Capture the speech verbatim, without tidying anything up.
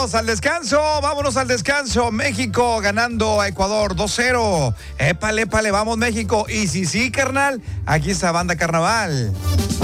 vámonos al descanso, vámonos al descanso. México ganando a Ecuador dos cero. Épale, épale, vamos México. Y si sí, carnal, aquí está Banda Carnaval.